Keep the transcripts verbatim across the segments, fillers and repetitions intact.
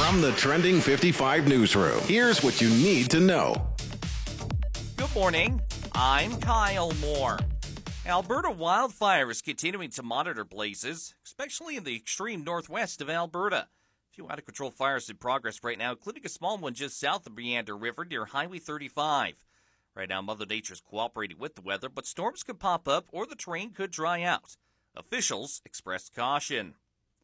From the Trending fifty-five newsroom, here's what you need to know. Good morning. I'm Kyle Moore. Alberta wildfires continuing to monitor blazes, especially in the extreme northwest of Alberta. A few out-of-control fires in progress right now, including a small one just south of Meander River near Highway thirty-five. Right now, Mother Nature's cooperating with the weather, but storms could pop up or the terrain could dry out. Officials expressed caution.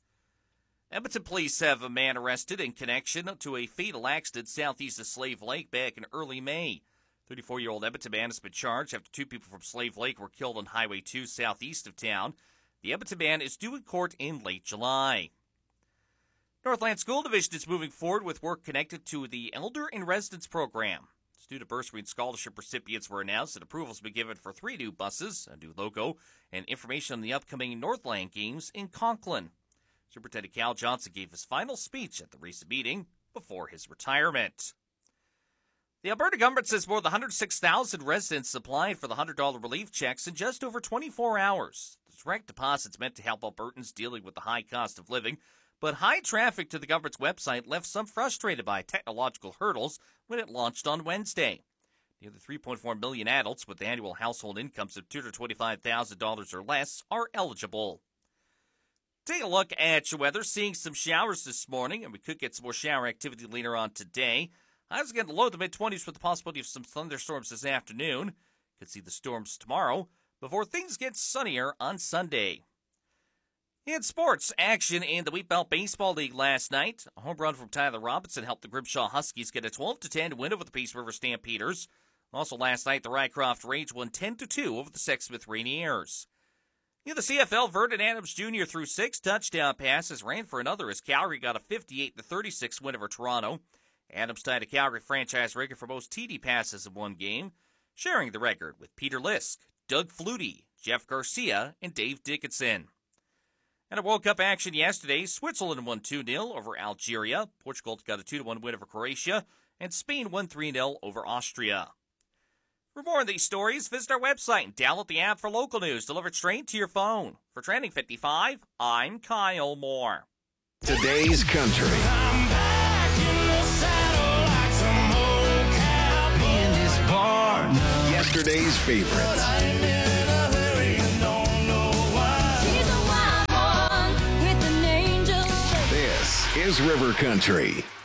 Edmonton police have a man arrested in connection to a fatal accident southeast of Slave Lake back in early May. thirty-four-year-old Edmonton man has been charged after two people from Slave Lake were killed on Highway two southeast of town. The Edmonton man is due in court in late July. Northland School Division is moving forward with work connected to the Elder in Residence program. Student bursary and scholarship recipients were announced and approvals have been given for three new buses, a new logo, and information on the upcoming Northland Games in Conklin. Superintendent Cal Johnson gave his final speech at the recent meeting before his retirement. The Alberta government says more than one hundred six thousand residents applied for the one hundred dollars relief checks in just over twenty-four hours. The direct deposit's meant to help Albertans dealing with the high cost of living, but high traffic to the government's website left some frustrated by technological hurdles when it launched on Wednesday. Nearly three point four million adults with annual household incomes of two hundred twenty-five thousand dollars or less are eligible. Take a look at your weather. Seeing some showers this morning, and we could get some more shower activity later on today. Highs getting low to mid-twenties with the possibility of some thunderstorms this afternoon. Could see the storms tomorrow before things get sunnier on Sunday. In sports, action in the Wheatbelt Baseball League last night. A home run from Tyler Robinson helped the Grimshaw Huskies get a twelve to ten win over the Peace River Stampeders. Also last night, the Rycroft Rage won ten to two over the Sexsmith Rainiers. In the C F L, Vernon Adams Junior threw six touchdown passes, ran for another as Calgary got a fifty-eight to thirty-six win over Toronto. Adams tied a Calgary franchise record for most T D passes in one game, sharing the record with Peter Lisk, Doug Flutie, Jeff Garcia, and Dave Dickinson. And a World Cup action yesterday, Switzerland won two nil over Algeria, Portugal got a two to one win over Croatia, and Spain won three nil over Austria. For more on these stories, visit our website and download the app for local news delivered straight to your phone. For Trending fifty-five, I'm Kyle Moore. Today's Country. I'm back in the saddle like some old cowboy in this barn. Yesterday's favorites. But I'm in a hurry and don't know why. She's a wild one with an angel. This is River Country.